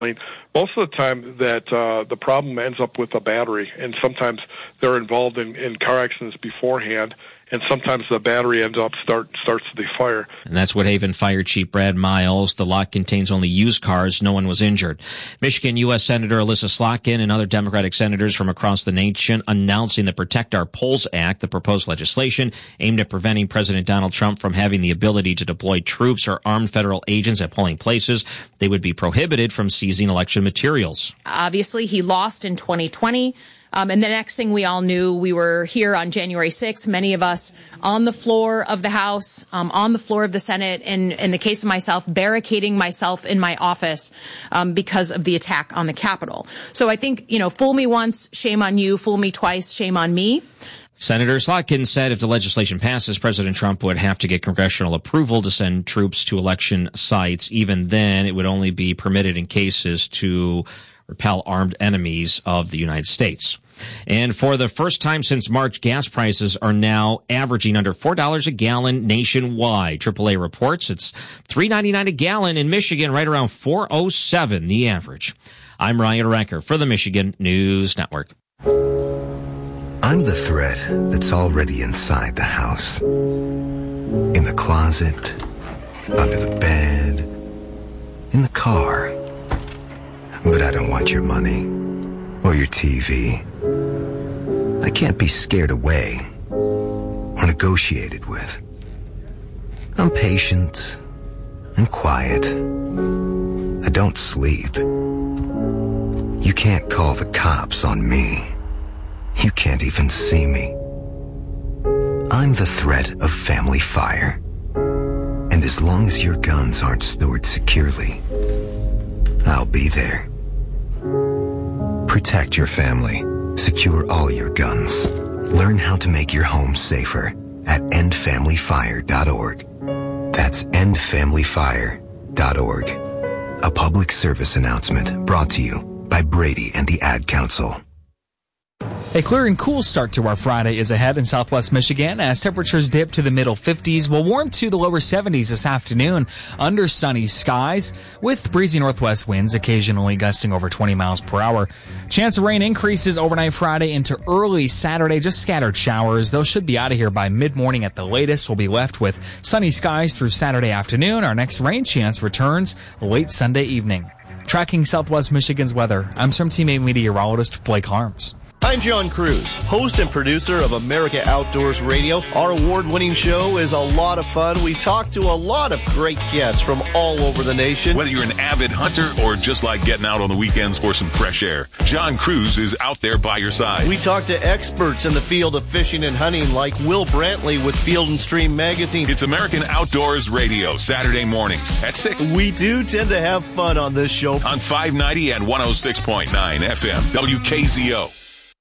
Most of the time that the problem ends up with a battery, and sometimes they're involved in car accidents beforehand, and sometimes the battery ends up starts the fire. And that's what Haven Fire Chief Brad Miles. The lot contains only used cars. No one was injured. Michigan U.S. Senator Alyssa Slotkin and other Democratic senators from across the nation announcing the Protect Our Polls Act, the proposed legislation aimed at preventing President Donald Trump from having the ability to deploy troops or armed federal agents at polling places. They would be prohibited from seizing election materials. Obviously, he lost in 2020. And the next thing we all knew, we were here on January 6th, many of us on the floor of the House, on the floor of the Senate, and in the case of myself, barricading myself in my office because of the attack on the Capitol. So I think, fool me once, shame on you. Fool me twice, shame on me. Senator Slotkin said if the legislation passes, President Trump would have to get congressional approval to send troops to election sites. Even then, it would only be permitted in cases to repel armed enemies of the United States. And for the first time since March, gas prices are now averaging under $4 a gallon nationwide. AAA reports it's $3.99 a gallon in Michigan, right around $4.07 the average. I'm Ryan Recker for the Michigan News Network. I'm the thread that's already inside the house. In the closet, under the bed, in the car. But I don't want your money or your TV. I can't be scared away or negotiated with. I'm patient and quiet. I don't sleep. You can't call the cops on me. You can't even see me. I'm the threat of family fire. And as long as your guns aren't stored securely, I'll be there. Protect your family. Secure all your guns. Learn how to make your home safer at endfamilyfire.org. That's endfamilyfire.org. A public service announcement brought to you by Brady and the Ad Council. A clear and cool start to our Friday is ahead in southwest Michigan as temperatures dip to the middle 50s. We'll warm to the lower 70s this afternoon under sunny skies with breezy northwest winds occasionally gusting over 20 miles per hour. Chance of rain increases overnight Friday into early Saturday, just scattered showers. Those should be out of here by mid-morning at the latest. We'll be left with sunny skies through Saturday afternoon. Our next rain chance returns late Sunday evening. Tracking southwest Michigan's weather, I'm some Team 8 meteorologist Blake Harms. I'm John Cruz, host and producer of America Outdoors Radio. Our award-winning show is a lot of fun. We talk to a lot of great guests from all over the nation. Whether you're an avid hunter or just like getting out on the weekends for some fresh air, John Cruz is out there by your side. We talk to experts in the field of fishing and hunting like Will Brantley with Field and Stream Magazine. It's American Outdoors Radio, Saturday mornings at 6. We do tend to have fun on this show. On 590 and 106.9 FM, WKZO.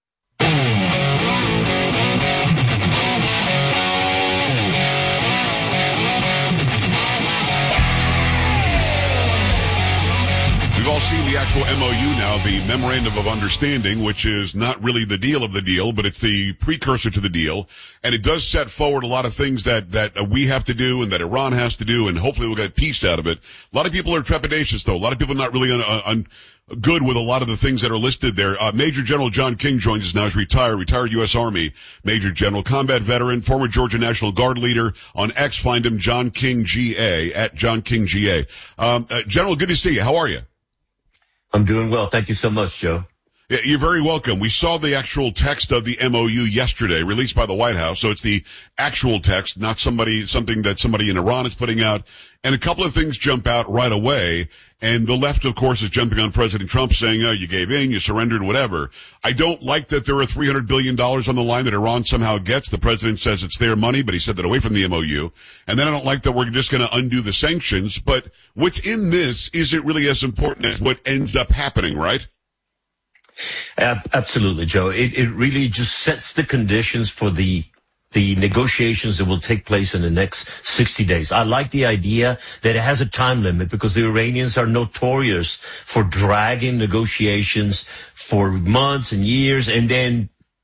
We've all seen the actual MOU now, the Memorandum of Understanding, which is not really the deal of the deal, but it's the precursor to the deal. And it does set forward a lot of things that we have to do and that Iran has to do, and hopefully we'll get peace out of it. A lot of people are trepidatious, though. A lot of people are not really good with a lot of the things that are listed there. Major General John King joins us now. He's retired U.S. Army Major General, combat veteran, former Georgia National Guard leader. On X, find him, John King GA, at John King GA. General, good to see you. How are you? I'm doing well. Thank you so much, Joe. Yeah, you're very welcome. We saw the actual text of the MOU yesterday, released by the White House. So it's the actual text, not something that somebody in Iran is putting out. And a couple of things jump out right away. And the left, of course, is jumping on President Trump saying, oh, you gave in, you surrendered, whatever. I don't like that there are $300 billion on the line that Iran somehow gets. The president says it's their money, but he said that away from the MOU. And then I don't like that we're just going to undo the sanctions. But what's in this isn't really as important as what ends up happening, right? Absolutely, Joe. It really just sets the conditions for the negotiations that will take place in the next 60 days. I like the idea that it has a time limit because the Iranians are notorious for dragging negotiations for months and years and then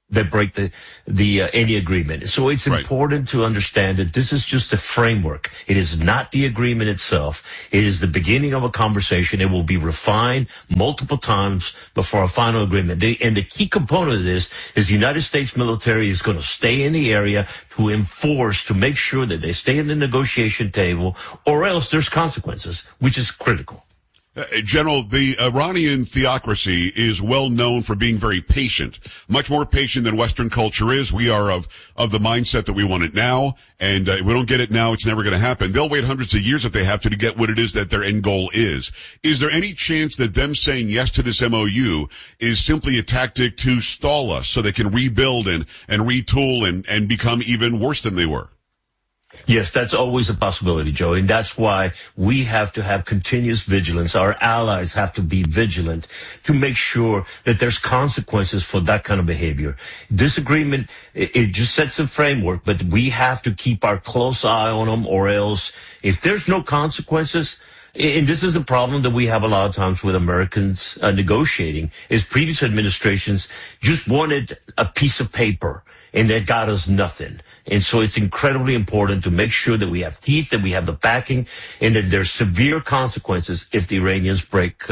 any agreement. So it's important to understand that this is just a framework. It is not the agreement itself. It is the beginning of a conversation. It will be refined multiple times before a final agreement. And the key component of this is the United States military is going to stay in the area to enforce, to make sure that they stay in the negotiation table, or else there's consequences, which is critical. General, the Iranian theocracy is well known for being very patient, much more patient than Western culture is. We are of the mindset that we want it now, and if we don't get it now, it's never going to happen. They'll wait hundreds of years if they have to get what it is that their end goal is. Is there any chance that them saying yes to this MOU is simply a tactic to stall us so they can rebuild and retool and become even worse than they were? Yes, that's always a possibility, Joe, and that's why we have to have continuous vigilance. Our allies have to be vigilant to make sure that there's consequences for that kind of behavior. This agreement, it just sets a framework, but we have to keep our close eye on them, or else if there's no consequences, and this is a problem that we have a lot of times with Americans negotiating, is previous administrations just wanted a piece of paper, and that got us nothing. And so it's incredibly important to make sure that we have teeth, that we have the backing, and that there's severe consequences if the Iranians break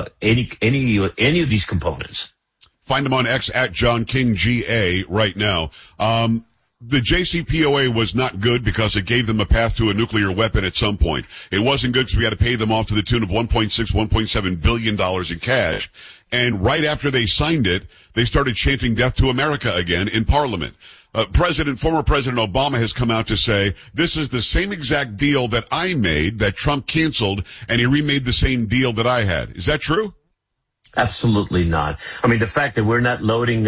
any of these components. Find him on X at John King GA right now. The JCPOA was not good because it gave them a path to a nuclear weapon at some point. It wasn't good because we had to pay them off to the tune of $1.7 billion in cash. And right after they signed it, they started chanting death to America again in Parliament. Former President Obama has come out to say, this is the same exact deal that I made that Trump canceled, and he remade the same deal that I had. Is that true? Absolutely not. I mean, the fact that we're not loading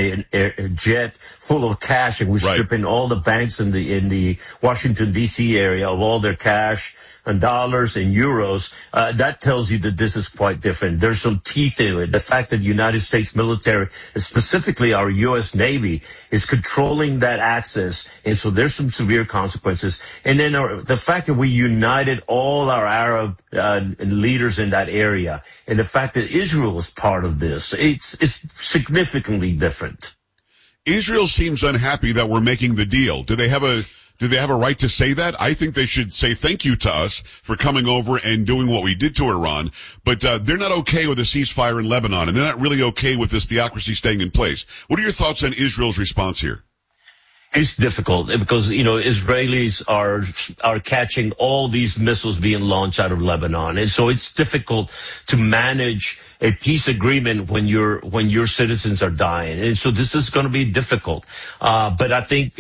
a jet full of cash and we're stripping all the banks in the Washington, D.C. area of all their cash and dollars and euros, that tells you that this is quite different. There's some teeth in it. The fact that the United States military, specifically our U.S. Navy, is controlling that access, and so there's some severe consequences. And then the fact that we united all our Arab leaders in that area, and the fact that Israel is part of this, it's significantly different. Israel seems unhappy that we're making the deal. Do they have a right to say that? I think they should say thank you to us for coming over and doing what we did to Iran, but they're not okay with a ceasefire in Lebanon, and they're not really okay with this theocracy staying in place. What are your thoughts on Israel's response here? It's difficult because, Israelis are catching all these missiles being launched out of Lebanon. And so it's difficult to manage a peace agreement when your citizens are dying. And so this is going to be difficult. But I think,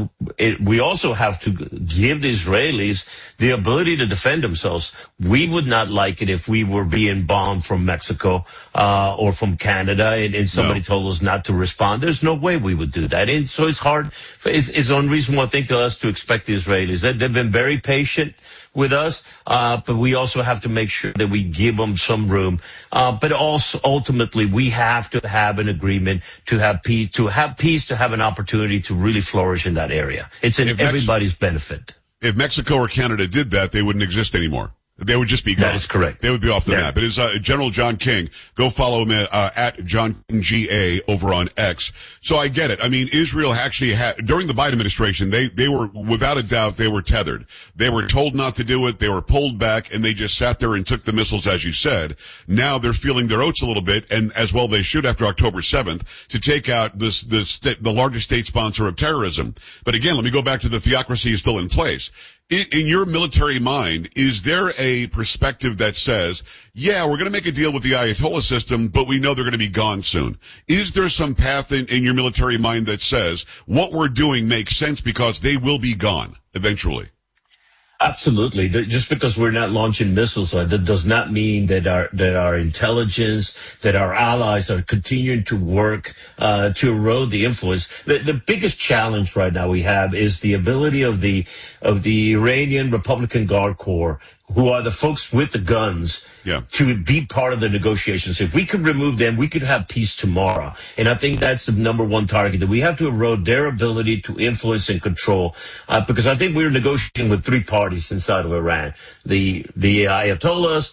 we also have to give the Israelis the ability to defend themselves. We would not like it if we were being bombed from Mexico, or from Canada and somebody told us not to respond. There's no way we would do that. And so it's hard. It's unreasonable, I think, to us to expect the Israelis. They've been very patient with us, but we also have to make sure that we give them some room. But also, ultimately, we have to have an agreement to have peace, to have an opportunity to really flourish in that area. It's in everybody's benefit. If Mexico or Canada did that, they wouldn't exist anymore. They would just be gone. That is correct. They would be off the map. It is General John King. Go follow him at John King GA over on X. So I get it. I mean, Israel actually had, during the Biden administration, they were, without a doubt, they were tethered. They were told not to do it. They were pulled back, and they just sat there and took the missiles, as you said. Now they're feeling their oats a little bit, and as well they should after October 7th, to take out the largest state sponsor of terrorism. But again, let me go back to the theocracy is still in place. In your military mind, is there a perspective that says, yeah, we're going to make a deal with the Ayatollah system, but we know they're going to be gone soon? Is there some path in your military mind that says what we're doing makes sense because they will be gone eventually? Absolutely. Just because we're not launching missiles, that does not mean that our intelligence, that our allies are continuing to work to erode the influence. The biggest challenge right now we have is the ability of the Iranian Republican Guard Corps, who are the folks with the guns, to be part of the negotiations. If we could remove them, we could have peace tomorrow. And I think that's the number one target, that we have to erode their ability to influence and control. Because I think we're negotiating with three parties inside of Iran. The Ayatollahs,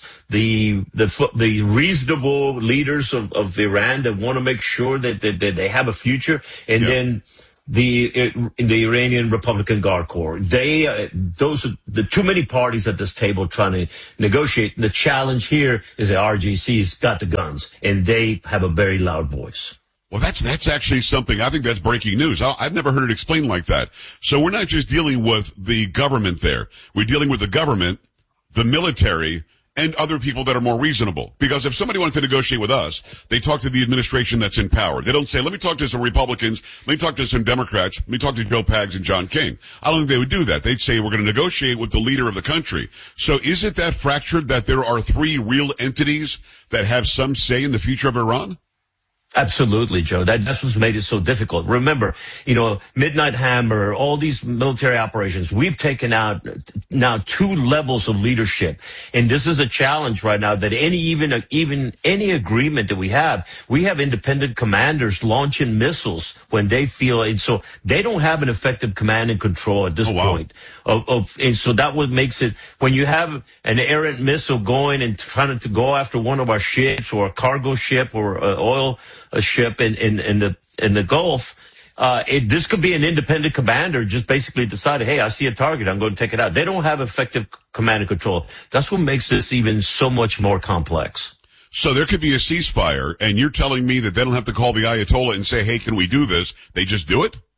the reasonable leaders of Iran that want to make sure that they have a future, and then the Iranian Republican Guard Corps. Those are the too many parties at this table trying to negotiate. The challenge here is the RGC's got the guns, and they have a very loud voice. Well, that's actually something, I think that's breaking news. I've never heard it explained like that. So we're not just dealing with the government there. We're dealing with the government, the military, and other people that are more reasonable. Because if somebody wants to negotiate with us, they talk to the administration that's in power. They don't say, let me talk to some Republicans, let me talk to some Democrats, let me talk to Joe Pags and John King. I don't think they would do that. They'd say, we're going to negotiate with the leader of the country. So is it that fractured that there are three real entities that have some say in the future of Iran? Absolutely, Joe. That's what's made it so difficult. Remember, Midnight Hammer, all these military operations, we've taken out now 2 levels of leadership. And this is a challenge right now that even any agreement that we have independent commanders launching missiles when they feel it. So they don't have an effective command and control at this point. And so that what makes it, when you have an errant missile going and trying to go after one of our ships or a cargo ship or oil a ship in the Gulf, this could be an independent commander just basically decided, hey, I see a target, I'm going to take it out. They don't have effective command and control. That's what makes this even so much more complex. So there could be a ceasefire, and you're telling me that they don't have to call the Ayatollah and say, hey, can we do this? They just do it?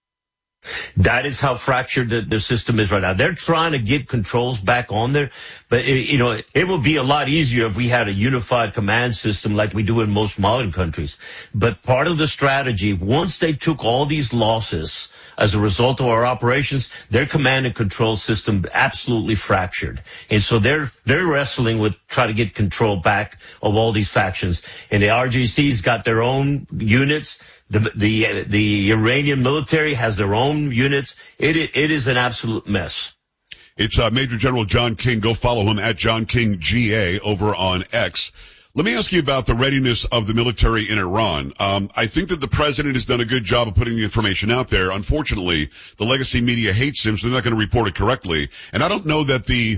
That is how fractured the system is right now. They're trying to get controls back on there, but it would be a lot easier if we had a unified command system like we do in most modern countries. But part of the strategy, once they took all these losses as a result of our operations, their command and control system absolutely fractured. And so they're wrestling with trying to get control back of all these factions. And the RGC's got their own units. The Iranian military has their own units. It is an absolute mess. It's Major General John King. Go follow him at John King GA over on X. Let me ask you about the readiness of the military in Iran. I think that the president has done a good job of putting the information out there. Unfortunately, the legacy media hates him, so they're not going to report it correctly. And I don't know that the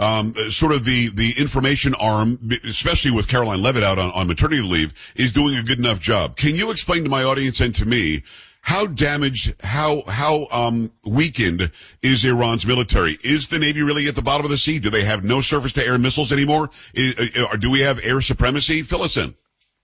information arm, especially with Caroline Leavitt out on maternity leave, is doing a good enough job. Can you explain to my audience and to me how damaged, how weakened is Iran's military? Is the Navy really at the bottom of the sea? Do they have no surface-to-air missiles anymore? Or do we have air supremacy? Fill us in.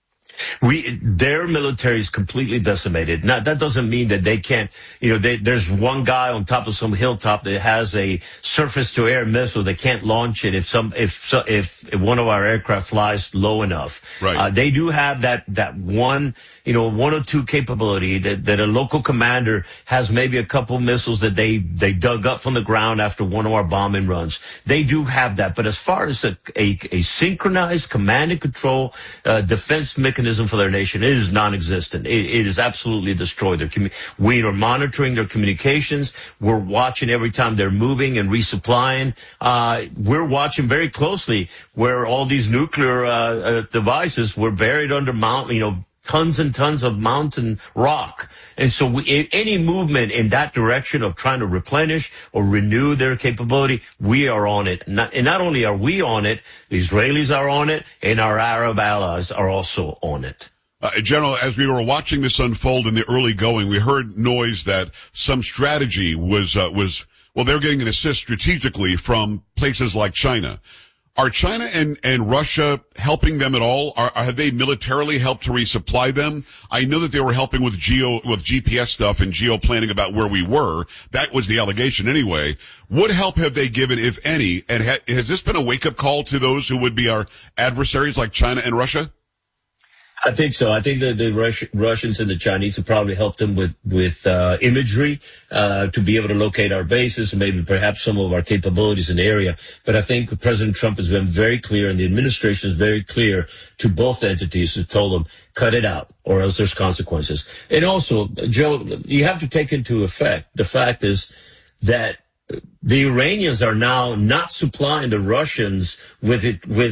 Their military is completely decimated. Now, that doesn't mean that they can't, there's one guy on top of some hilltop that has a surface-to-air missile that can't launch it if one of our aircraft flies low enough. Right. They do have that one, one or two capability that a local commander has maybe a couple missiles that they dug up from the ground after one of our bombing runs. They do have that. But as far as a synchronized command and control defense mechanism for their nation, it is non-existent. It is absolutely destroyed. We are monitoring their communications. We're watching every time they're moving and resupplying. We're watching very closely where all these nuclear devices were buried under tons and tons of mountain rock. And so any movement in that direction of trying to replenish or renew their capability, we are on it. And not only are we on it, the Israelis are on it, and our Arab allies are also on it. General, as we were watching this unfold in the early going, we heard noise that some strategy was they're getting an assist strategically from places like China. Are China and Russia helping them at all? Have they militarily helped to resupply them? I know that they were helping with GPS stuff and geo planning about where we were. That was the allegation anyway. What help have they given, if any? And has this been a wake-up call to those who would be our adversaries like China and Russia? I think so. I think that the Russians and the Chinese have probably helped them with imagery to be able to locate our bases and maybe perhaps some of our capabilities in the area. But I think President Trump has been very clear, and the administration is very clear to both entities who told them, cut it out, or else there's consequences. And also, Joe, you have to take into effect the fact is that the Iranians are now not supplying the Russians with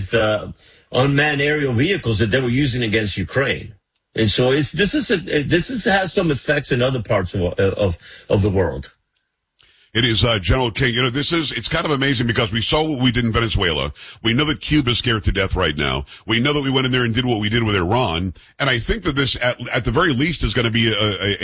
unmanned aerial vehicles that they were using against Ukraine. And so this has some effects in other parts of the world. It is, General King. You know, it's kind of amazing because we saw what we did in Venezuela. We know that Cuba's scared to death right now. We know that we went in there and did what we did with Iran. And I think that this, at the very least, is going to be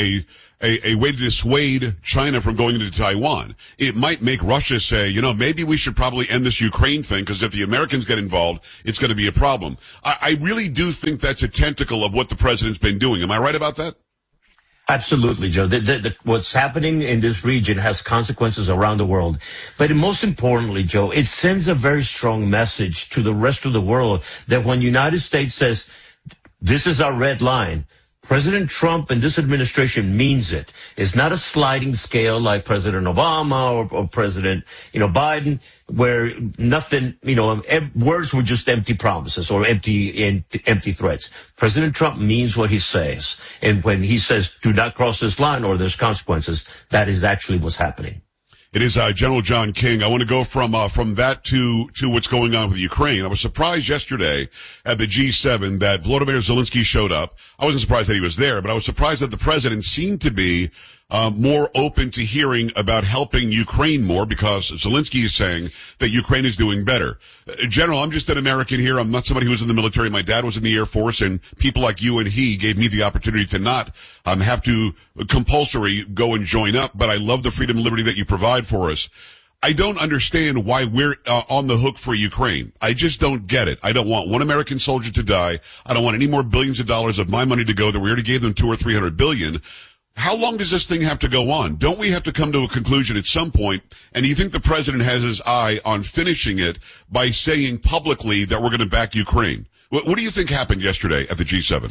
a way to dissuade China from going into Taiwan. It might make Russia say, you know, maybe we should probably end this Ukraine thing, because if the Americans get involved, it's going to be a problem. I really do think that's a tentacle of what the president's been doing. Am I right about that? Absolutely, Joe. What's happening in this region has consequences around the world. But most importantly, Joe, it sends a very strong message to the rest of the world that when the United States says, this is our red line, President Trump and this administration means it. It's not a sliding scale like President Obama or President, Biden, where nothing, words were just empty promises or empty threats. President Trump means what he says. And when he says, do not cross this line or there's consequences, that is actually what's happening. It is General John King. I want to go from that to what's going on with Ukraine. I was surprised yesterday at the G7 that Volodymyr Zelensky showed up. I wasn't surprised that he was there, but I was surprised that the president seemed to be more open to hearing about helping Ukraine more, because Zelensky is saying that Ukraine is doing better. General, I'm just an American here. I'm not somebody who was in the military. My dad was in the Air Force, and people like you and he gave me the opportunity to not have to compulsory go and join up, but I love the freedom and liberty that you provide for us. I don't understand why we're on the hook for Ukraine. I just don't get it. I don't want one American soldier to die. I don't want any more billions of dollars of my money to go there. We already gave them $200 or $300 billion. How long does this thing have to go on? Don't we have to come to a conclusion at some point? And do you think the president has his eye on finishing it by saying publicly that we're going to back Ukraine? What do you think happened yesterday at the G7?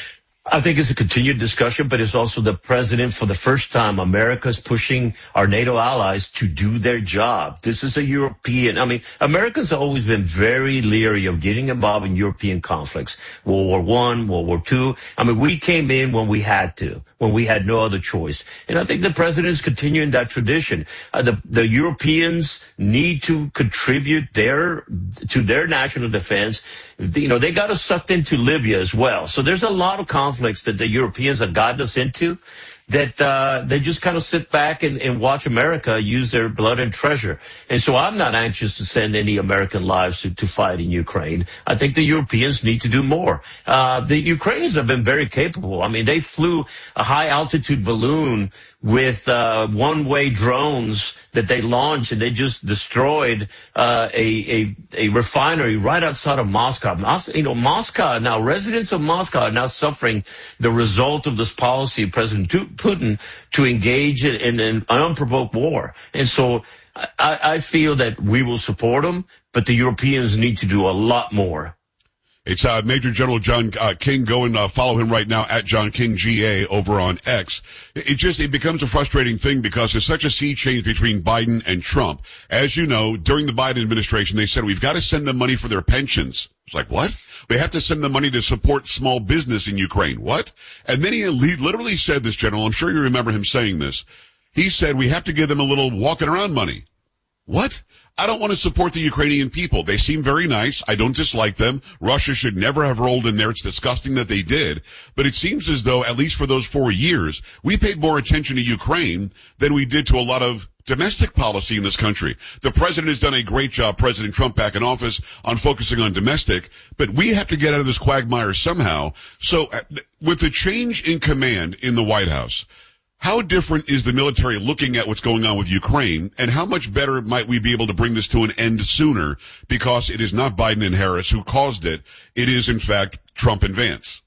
I think it's a continued discussion, but it's also the president, for the first time, America's pushing our NATO allies to do their job. This is a European, Americans have always been very leery of getting involved in European conflicts. World War I, World War II. We came in when we had to, when we had no other choice. And I think the president is continuing that tradition. The Europeans need to contribute to their national defense. They got us sucked into Libya as well. So there's a lot of conflicts that the Europeans have gotten us into that they just kind of sit back and watch America use their blood and treasure. And so I'm not anxious to send any American lives to fight in Ukraine. I think the Europeans need to do more. The Ukrainians have been very capable. They flew a high-altitude balloon with one-way drones that they launched, and they just destroyed a refinery right outside of Moscow. Moscow now, residents of Moscow are now suffering the result of this policy of President Putin to engage in an unprovoked war. And so I feel that we will support them, but the Europeans need to do a lot more. It's Major General John King. Go and follow him right now at John King GA over on X. It becomes a frustrating thing because there's such a sea change between Biden and Trump. As you know, during the Biden administration, they said we've got to send them money for their pensions. It's like, what? We have to send them money to support small business in Ukraine. What? And then he literally said this, General. I'm sure you remember him saying this. He said we have to give them a little walking around money. What? I don't want to support the Ukrainian people. They seem very nice. I don't dislike them. Russia should never have rolled in there. It's disgusting that they did. But it seems as though, at least for those 4 years, we paid more attention to Ukraine than we did to a lot of domestic policy in this country. The president has done a great job, President Trump back in office, on focusing on domestic, but we have to get out of this quagmire somehow. So with the change in command in the White House, how different is the military looking at what's going on with Ukraine, and how much better might we be able to bring this to an end sooner, because it is not Biden and Harris who caused it. It is, in fact, Trump and Vance.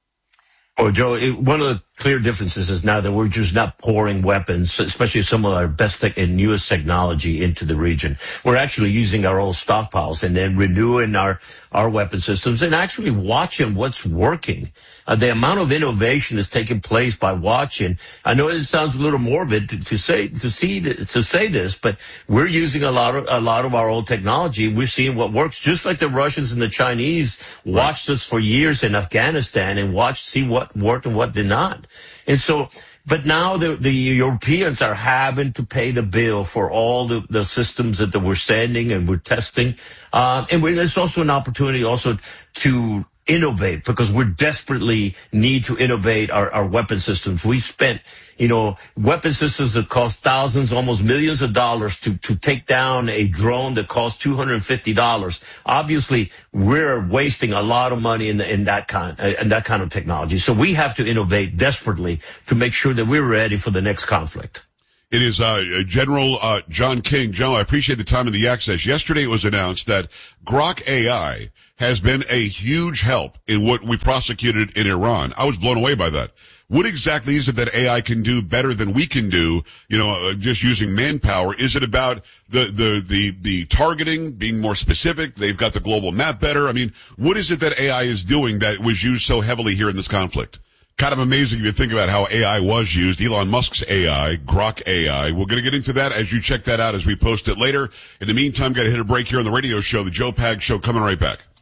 Oh, Joe, one of the clear differences is now that we're just not pouring weapons, especially some of our best and newest technology, into the region. We're actually using our old stockpiles and then renewing our weapon systems and actually watching what's working. The amount of innovation is taking place by watching. I know it sounds a little morbid to say this, but we're using a lot of our old technology. We're seeing what works, just like the Russians and the Chinese watched us for years in Afghanistan and see what worked and what did not. And so But now the Europeans are having to pay the bill for all the systems that we're sending and we're testing. There's also an opportunity also to innovate, because we desperately need to innovate our weapon systems. We spent, weapon systems that cost thousands, almost millions of dollars to take down a drone that costs $250. Obviously, we're wasting a lot of money in that kind of technology. So we have to innovate desperately to make sure that we're ready for the next conflict. It is General John King. General, I appreciate the time and the access. Yesterday it was announced that Grok AI has been a huge help in what we prosecuted in Iran. I was blown away by that. What exactly is it that AI can do better than we can do, just using manpower? Is it about the targeting, being more specific? They've got the global map better. I mean, what is it that AI is doing that was used so heavily here in this conflict? Kind of amazing if you think about how AI was used. Elon Musk's AI, Grok AI. We're going to get into that as you check that out as we post it later. In the meantime, got to hit a break here on the radio show, the Joe Pags Show, coming right back.